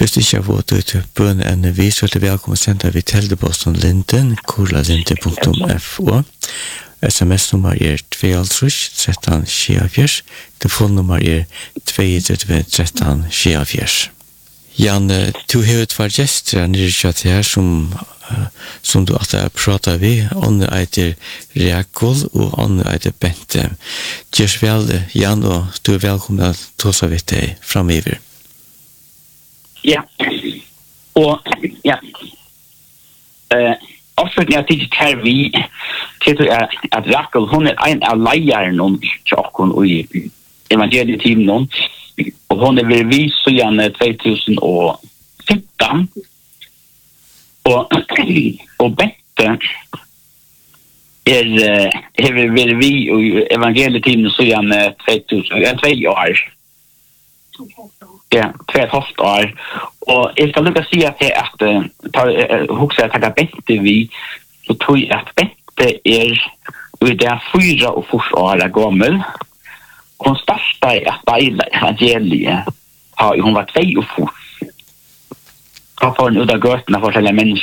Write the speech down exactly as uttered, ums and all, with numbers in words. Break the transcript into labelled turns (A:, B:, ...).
A: Hvis du ikke har fått ut bønne enn vi, så er det velkommen å sende vi teldeposten linden, koralinde punktum f o. S M S-nummer er to tre tre tre seks, telefonnummer er to tre tre tre seks. Jan, du har et par gjester nere kjøtt her som, som du alltid prater vi. Ånne eiter Rekol og ånne eiter Bente. Gjørs vel, Jan, og du er velkommen til å ta vidt deg framiver.
B: Ja, og ja, uh, avslutning jeg tidlig her vi til at, at Rekol, hun er en av leieren om tjokken og i evangelietimen noen. Og hun er ved vi siden tjue femten. Og, og Bente er, er ved vi i evangelietimen siden tve år. Ja, tve og halvt år. Og jeg skal lukke å si at jeg at husker jeg takker Bente vi, så tror jeg at Bente er i det fyra og fyrst år er gammel. Hon startade att bejla evangeliet. Ja, hon var två och fort. Jag får en udda götterna för att människor